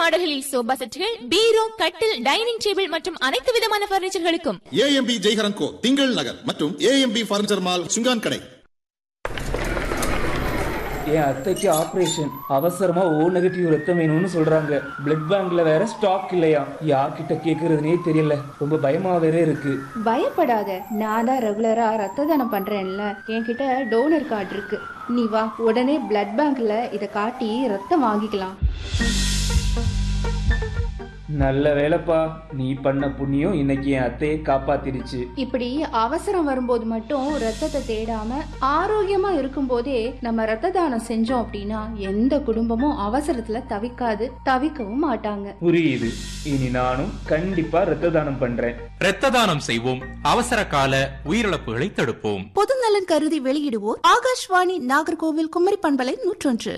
மாடல்களில் sofa செட்டுகள், பீரோ, கட்டில், dining table மற்றும் அனைத்து விதமான பர்னிச்சர்களுக்கும் ஏஎம்பி ஜெய்ஹரன் கோ திங்கள் நகர் மற்றும் ஏஎம்பி பர்னிச்சர் மால் சுங்கான் கடை. என் அத்தைக்கு ஆபரேஷன், அவசரமா O நெகட்டிவ் ரத்தம் வேணும்னு சொல்றாங்க. பிளட் பேங்க்ல வேற ஸ்டாக் இல்லையா, யார்கிட்ட கேக்குறதுனே தெரியல. ரொம்ப பயமா வேற இருக்கு. பயப்படாத, நான் தான் ரெகுலரா ரத்த தானம் பண்றேன்ல, என்கிட்ட டோனர் கார்டு இருக்கு. நீ வா, உடனே பிளட் பேங்க்ல இத காட்டி ரத்தம் வாங்கிக்கலாம். நல்ல வேலைப்பா, நீ பண்ண புண்ணியம் இன்னைக்கு என் அத்தையை காப்பாத்திருச்சு. இப்படி அவசரம் வரும்போது மட்டும் ரத்தத்தை தேடாம ஆரோக்கியமா இருக்கும் போதே நம்ம ரத்த தானம் செஞ்சோம் அப்படின்னா எந்த குடும்பமும் அவசரத்துல தவிக்கவும் மாட்டாங்க. புரியுது. இனி நானும் கண்டிப்பா ரத்த தானம் பண்றேன். ரத்த தானம் செய்வோம், அவசர கால உயிரிழப்புகளை தடுப்போம். பொதுநலன் கருதி வெளியிடுவோர் ஆகாஷ்வாணி, நாகர்கோவில், குமரி பண்பலை 101.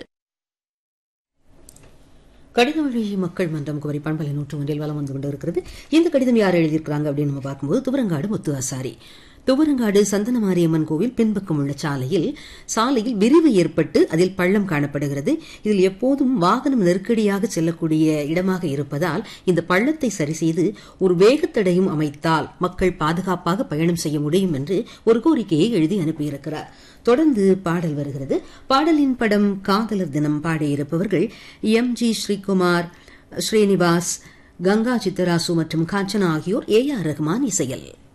கடித வழி மக்கள் மன்றம் குமரி பண்பலை 101 வலம் வந்து கொண்டு இருக்கிறது. இந்த கடிதம் யார் எழுதியிருக்கிறாங்க அப்படின்னு நம்ம பார்க்கும்போது துவரங்காடு முத்து ஆசாரி. துவரங்காடு சந்தன மாரியம்மன் கோவில் பின்பக்கம் உள்ள சாலையில் விரிவு ஏற்பட்டு அதில் பள்ளம் காணப்படுகிறது. இதில் எப்போதும் வாகனம் நெருக்கடியாக செல்லக்கூடிய இடமாக இருப்பதால் இந்த பள்ளத்தை சரி செய்து ஒரு வேகத்தடையும் அமைத்தால் மக்கள் பாதுகாப்பாக பயணம் செய்ய முடியும் என்று ஒரு கோரிக்கையை எழுதி அனுப்பியிருக்கிறார். தொடர்ந்து பாடல் வருகிறது. பாடலின் படம் காதலர் தினம். பாடியிருப்பவர்கள் MG ஸ்ரீகுமார், ஸ்ரீனிவாஸ், கங்கா சித்தராசு மற்றும் காஞ்சனா ஆகியோர். AR ரஹ்மான் இசையில்.